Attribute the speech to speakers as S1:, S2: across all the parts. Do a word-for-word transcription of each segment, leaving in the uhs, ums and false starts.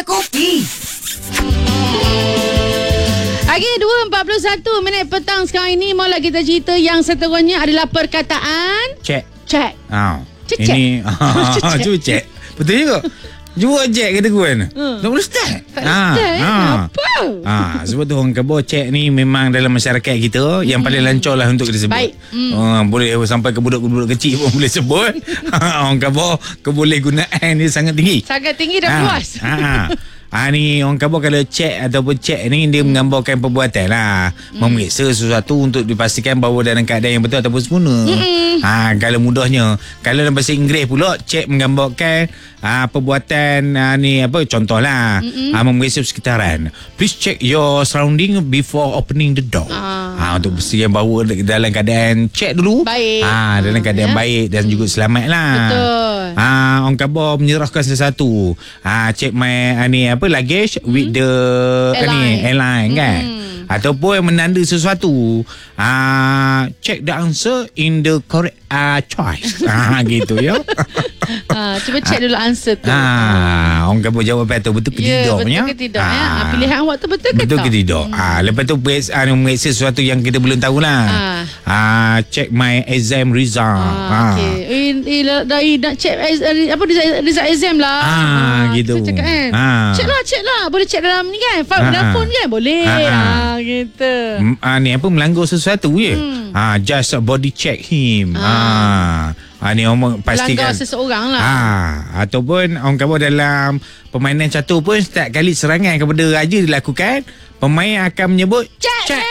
S1: Kedai Kopi.
S2: Pagi dua empat puluh satu minit petang sekarang ini. Mula kita cerita yang seterusnya adalah perkataan
S3: Cek.
S2: Cek.
S3: Ah.
S2: Cek.
S3: Ini ah, cuba cek. Betul juga. Cuba cek kata gue kan.
S2: Hmm.
S3: Tak boleh start.
S2: Tak start ah. Apa?
S3: Ah, sebab tu orang kebor cek ni memang dalam masyarakat kita yang paling lancar lah untuk kita sebut.
S2: Baik. Hmm.
S3: Ah, boleh sampai ke budak-budak kecil pun boleh sebut. Orang kebor keboleh gunaan dia sangat tinggi.
S2: Sangat tinggi dan
S3: Ah,
S2: luas.
S3: ah. Ah ni orang kebor kalau cek ataupun cek ni dia menggambarkan perbuatan lah. Hmm. Memeriksa sesuatu untuk dipastikan bahawa dalam keadaan yang betul ataupun sempurna. Hmm. Ah kalau mudahnya, kalau dalam bahasa Inggeris pula cek menggambarkan ah perbuatan ah, ni apa contohlah hmm. ah memeriksa sekitaran. Please check your surrounding before opening the door. Ah, ah untuk pastikan bahawa dalam keadaan cek dulu.
S2: Baik.
S3: Ah dalam keadaan ya. baik dan juga selamat lah.
S2: Betul.
S3: Ah orang kebor menyerahkan sesuatu. Ah check my ah, ni apa luggage hmm. with the
S2: airline,
S3: ni, airline kan
S2: hmm.
S3: ataupun menanda sesuatu ah check the answer in the correct uh, choice ah gitu ya.
S2: Ah, cuba cek dulu answer tu.
S3: Ah, orang kebor jawapan tu betul ke
S2: ya,
S3: tidak
S2: betul ke tidak ah. ya? Pilihan awak tu betul ke
S3: betul
S2: tak?
S3: ke tidak? Hmm. Ah, lepas tu ah, memeriksa sesuatu yang kita belum tahulah. Ah. ah, check my exam result.
S2: Ah, okey. Eh, eh, dah nak check apa result exam lah.
S3: Ah,
S2: ah
S3: gitu.
S2: Kita cakap kan.
S3: Ah.
S2: Check lah, check lah. Boleh check dalam ni kan. File dalam
S3: Ah.
S2: phone kan? Boleh.
S3: Ah, ah.
S2: Ah, gitu.
S3: Ah, ni apa melanggar sesuatu je.
S2: Hmm.
S3: Ah, just body check him.
S2: Ah.
S3: Ah. Ah ni orang pastikan
S2: Langgar seseorang lah.
S3: Ah, ataupun orang kata dalam permainan catur pun setiap kali serangan kepada raja dilakukan, pemain akan menyebut
S2: Check.
S3: check.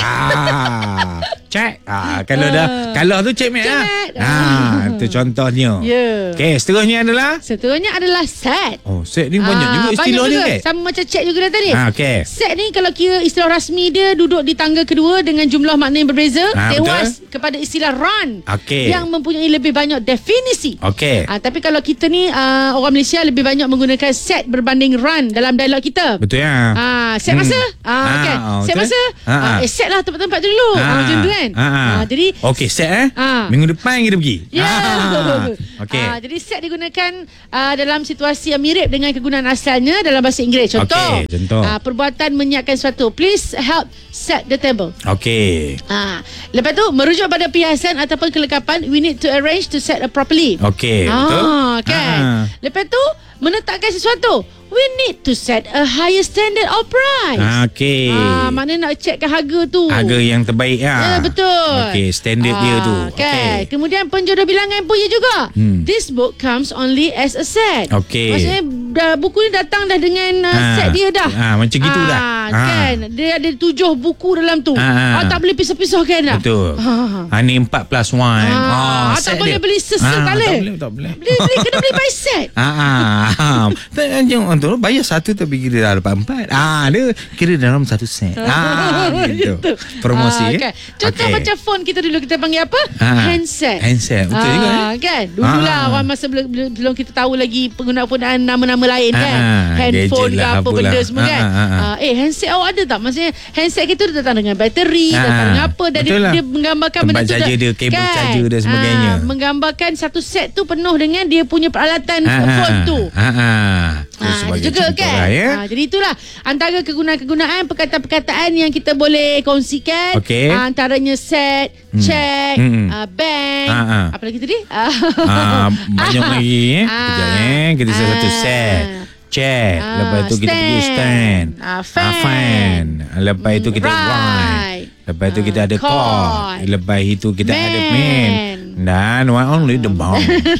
S3: Ah, check. Ah, kalau dah kalah tu checkmate lah. Ah, itu contohnya.
S2: Ya. Yeah.
S3: Okey, seterusnya adalah
S2: Seterusnya adalah set.
S3: Oh, set ni banyak
S2: Ah,
S3: juga istilah
S2: banyak
S3: dia
S2: juga.
S3: kan.
S2: Sama macam check juga dah tadi.
S3: Ah, okey.
S2: Set ni kalau kira istilah rasmi dia duduk di tangga kedua dengan jumlah makna yang berbeza,
S3: Ah,
S2: tewas kepada istilah run
S3: Okey.
S2: yang mempunyai lebih banyak definisi.
S3: Okey.
S2: Ah, tapi kalau kita ni uh, orang Malaysia lebih banyak menggunakan set berbanding run dalam dialog kita.
S3: Betul ya.
S2: Ah, set
S3: Hmm.
S2: masa? Ah,
S3: Ah,
S2: okey.
S3: oh,
S2: Set
S3: betul.
S2: masa?
S3: Ah,
S2: Ah,
S3: ah.
S2: eh, set lah tempat-tempat tu dulu. Ah, macam tu kan.
S3: Ah, ah.
S2: Ah, jadi
S3: okey, set eh.
S2: Ah.
S3: Minggu depan kita pergi.
S2: Ya.
S3: Ah. Okey.
S2: Ah, jadi set digunakan uh, dalam situasi yang mirip dengan kegunaan asalnya dalam bahasa Inggeris. Contoh.
S3: Okey, contoh.
S2: Uh, perbuatan menyiapkan sesuatu. Please help set the table.
S3: Okey.
S2: Ah, lepas tu merujuk pada perhiasan ataupun kelengkapan, we need to arrange to set it properly.
S3: Okey, betul.
S2: Ah, kan.
S3: Ah.
S2: Lepas tu menetapkan sesuatu, we need to set a higher standard of price.
S3: Ah, okey.
S2: Ah, maknanya nak checkkan harga tu.
S3: Harga yang terbaik lah.
S2: Ya, betul.
S3: Okey, standard dia tu.
S2: Kan.
S3: Okey.
S2: Kemudian penjodoh bilangan pun ya juga.
S3: Hmm.
S2: This book comes only as a set.
S3: Okey.
S2: Maksudnya dah, buku ni datang dah dengan uh,
S3: Ah.
S2: set dia dah.
S3: Ah, macam gitu dah. Ah.
S2: Kan. Dia ada tujuh buku dalam tu.
S3: Ah.
S2: Ah, tak boleh pisah-pisah kan dah.
S3: Betul.
S2: Ah.
S3: Ah, ni empat plus one.
S2: Ah,
S3: Ah,
S2: tak
S3: set
S2: boleh
S3: dia.
S2: beli sesa
S3: Ah,
S2: kali.
S3: Tak boleh, tak boleh.
S2: Beli, beli, kena beli by set.
S3: Ah, ah. Tak jangan tu bayar satu tapi kira dah dapat empat. Ah, dia kira dalam satu set. Ah, gitu. Promosi
S2: Ah,
S3: eh.
S2: kan. Contoh
S3: Okey.
S2: macam phone kita dulu kita panggil apa?
S3: Ah.
S2: Handset.
S3: Handset. Betul
S2: Ah,
S3: juga eh.
S2: kan. Dululah
S3: Ah.
S2: orang masa belum, belum belum kita tahu lagi penggunaan-penggunaan nama-nama lain kan.
S3: Ah,
S2: Handphone
S3: gadget
S2: ke
S3: lah,
S2: apa
S3: apalah.
S2: benda semua
S3: Ah,
S2: kan.
S3: ah, ah, ah.
S2: Ah, eh handset awak ada tak? Maksudnya handset kita dia datang dengan bateri,
S3: Ah,
S2: datang dengan apa dan dia,
S3: betul lah.
S2: dia menggambarkan
S3: Tempat
S2: benda tu
S3: charger
S2: dah-
S3: dia, kabel charger dan sebagainya.
S2: Ah, menggambarkan satu set tu penuh dengan dia punya peralatan
S3: Ah,
S2: phone
S3: ah,
S2: tu.
S3: Ah, ah. Tu
S2: Ah,
S3: sebagai
S2: juga
S3: contoh
S2: kan
S3: lah, ya.
S2: ah, jadi itulah antara kegunaan-kegunaan perkataan-perkataan yang kita boleh kongsikan.
S3: Okey.
S2: ah, antaranya set, check,
S3: Hmm.
S2: ah, bank,
S3: Ah, ah.
S2: apa lagi tadi ah,
S3: Ah, banyak lagi eh.
S2: Ah.
S3: Kejap eh. Kita
S2: Ah.
S3: satu set. Check.
S2: Ah,
S3: Lepas tu kita pergi
S2: stand.
S3: stand.
S2: Ah, fan.
S3: fan. Lepas itu kita
S2: Right.
S3: ride. Lepas itu
S2: Ah,
S3: kita ada
S2: chord.
S3: chord. Lepas itu kita ada
S2: Man.
S3: man. Dan one only the bomb.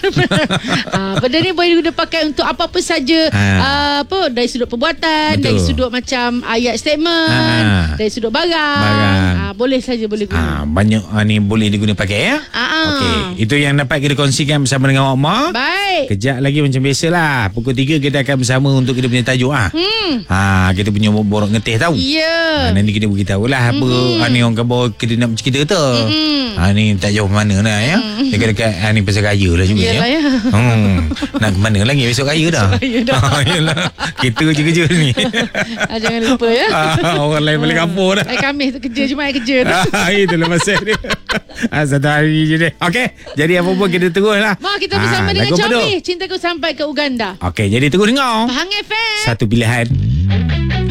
S2: ah, benda ni boleh guna pakai untuk apa-apa saja.
S3: Ah.
S2: Ah, apa dari sudut perbuatan,
S3: Betul.
S2: dari sudut macam ayat statement,
S3: Ah.
S2: dari sudut barang.
S3: Barang.
S2: Ah, boleh saja boleh guna.
S3: Ah, banyak ah, ni boleh diguna pakai ya.
S2: Ah, ah.
S3: Okey, itu yang dapat kita kongsikan bersama dengan Wak Mak.
S2: Baik.
S3: Kejap lagi macam biasalah. Pukul tiga kita akan bersama untuk kita punya tajuk ah.
S2: Hmm.
S3: Ha, kita punya borok ngeteh tahu.
S2: Ya.
S3: Ha, nanti kita beritahu lah apa
S2: Mm-mm.
S3: ha, ni orang khabar kita nak bercerita tu.
S2: Mm-mm.
S3: Ha, ni tak jauh mana lah ya. Dekat-dekat ah, ni pasal raya lah juga.
S2: Yelah,
S3: ya.
S2: ya.
S3: Hmm. Nak ke mana lagi besok raya dah.
S2: raya dah.
S3: Ah, yelah. Kita kerja-kerja ni.
S2: Ah, jangan lupa ya.
S3: Ah, orang lain balik kampung dah.
S2: Hari Khamis tu kerja, Jumaat kerja tu.
S3: Ah, itulah pasal dia. Ah, satu hari je deh. Okey, jadi apa pun kita terus lah.
S2: Mak kita bersama
S3: Ah,
S2: dengan
S3: lagu apa tu?
S2: Combi. Cintaku sampai ke Uganda.
S3: Okey, jadi terus dengar.
S2: Pahang F M.
S3: Satu pilihan.